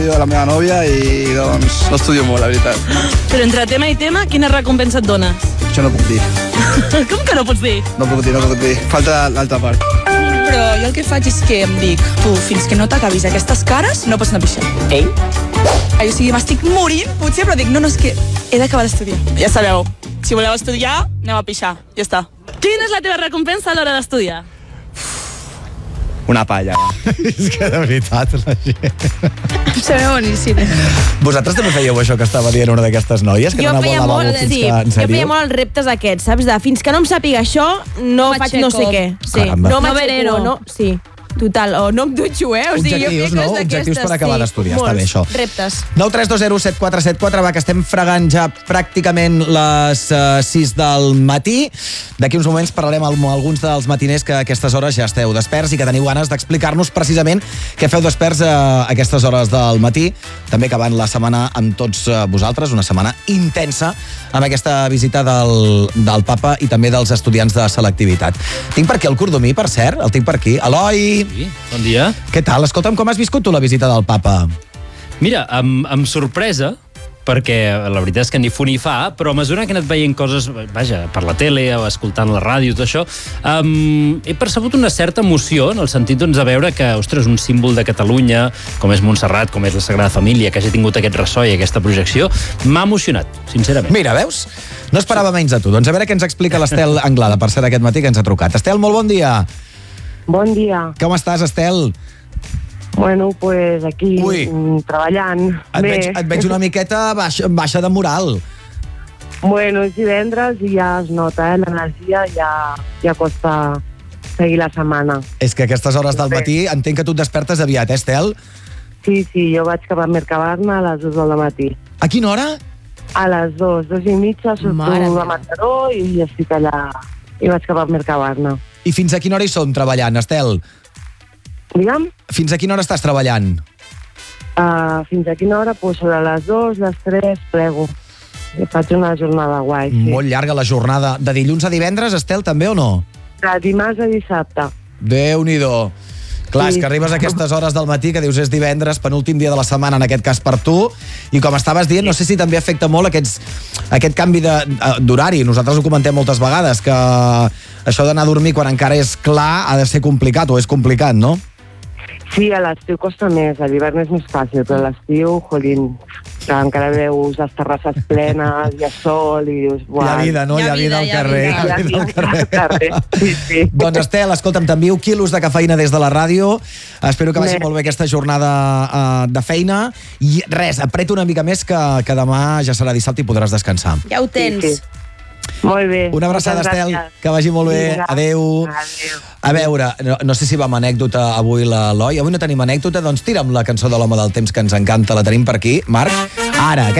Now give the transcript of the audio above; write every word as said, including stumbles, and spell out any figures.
de la meva nòvia i doncs no estudio molt, la veritat. Però entre tema i tema, quina recompensa et dones? Això no puc dir. Com que no pots dir? No puc dir, no puc dir. Falta l'altra part. Però jo el que faig és que em dic, tu, fins que no t'acabis aquestes cares, no pots anar a pixar. Ell? O sigui, m'estic morint, potser, però dic, no, no, és que he d'acabar d'estudiar. Ja sabeu, si voleu estudiar, aneu a pixar, ja està. Quina és la teva recompensa a l'hora d'estudiar? Una palla. És que de veritat la gent... Serà boníssim. Vosaltres també fèieu això que estava dient una d'aquestes noies? Que Jo no feia molt, sí, jo feia molt els reptes aquests, saps? De, fins que no em sàpiga això, no faig no sé què. Sí, Caramba. no No m'aixeco, veneno. no, sí. Total, o no em dutxo, eh? O sigui, Objectius, jo feia no? coses d'aquestes, Objectius per acabar sí. d'estudiar, està bé, Molts això. reptes. nou tres dos zero set quatre set quatre, va, que estem fregant ja pràcticament les uh, sis del matí. D'aquí uns moments parlarem amb alguns dels matiners que a aquestes hores ja esteu desperts i que teniu ganes d'explicar-nos precisament què feu desperts a aquestes hores del matí, també acabant la setmana amb tots uh, vosaltres, una setmana intensa amb aquesta visita del, del papa i també dels estudiants de selectivitat. Tinc per aquí el Cordomí, per cert, el tinc per aquí. Eloi! Sí, bon dia. Què tal? Escolta'm, com has viscut tu la visita del papa? Mira, amb, amb sorpresa, perquè la veritat és que ni fu ni fa, però a mesura que he anat veient coses, vaja, per la tele o escoltant la ràdio, tot això, um, he percebut una certa emoció en el sentit doncs, de veure que, ostres, un símbol de Catalunya, com és Montserrat, com és la Sagrada Família, que hagi tingut aquest ressò i aquesta projecció, m'ha emocionat, sincerament. Mira, veus? No esperava menys de tu. Doncs a veure què ens explica l'Estel Anglada, per ser aquest matí que ens ha trucat. Estel, molt bon dia. Bon dia. Com estàs, Estel? Bueno, pues aquí, Ui. mm, treballant. Et Bé. veig, et veig una miqueta baixa, baixa de moral. Bueno, és divendres i ja es nota, eh? L'energia ja, ja costa seguir la setmana. És que a aquestes hores del Bé. matí entenc que tu et despertes aviat, eh, Estel? Sí, sí, jo vaig cap a Mercabarna a les dues del matí. A quina hora? A les dues, dues i mitja, surto Mare a meva. Mataró i estic allà. I vaig cap a Mercabarna. I fins a quina hora hi som treballant, Estel? Digue'm, Fins a quina hora estàs treballant? uh, fins a quina hora? Pues sobre les dues, les tres, plego. I faig una jornada guai, sí. Molt llarga la jornada. De dilluns a divendres, Estel, també o no? De dimarts a dissabte. Déu-n'hi-do. Clar, és Sí. que arribes a aquestes hores del matí que dius és divendres, penúltim dia de la setmana, en aquest cas per tu, i com estaves dient, no sé si també afecta molt aquests, aquest canvi de- d'horari. Nosaltres ho comentem moltes vegades, que això d'anar a dormir quan encara és clar ha de ser complicat, o és complicat, no? Sí, a l'estiu costa més, a l'hivern és més fàcil, però a l'estiu, jolín, que encara veus les terrasses plenes, hi ha sol i dius... Hi ha vida, no? Hi ha vida al carrer. Hi ha vida al carrer, sí, sí. Doncs Estel, escolta'm, t'envio quilos de cafeïna des de la ràdio. Espero que vagi Bé. molt bé aquesta jornada uh, de feina. I res, apreta una mica més que, que demà ja serà dissabte i podràs descansar. Ja ho tens. Sí, sí. Molt bé. Una abraçada, Moltes Estel, gràcies. que vagi molt bé. Vinga. Adéu. Adéu. A veure, no, no sé si va amb anècdota avui l'Eloi. Avui no tenim anècdota, doncs tira'm la cançó de l'home del temps que ens encanta. La tenim per aquí. Marc, ara,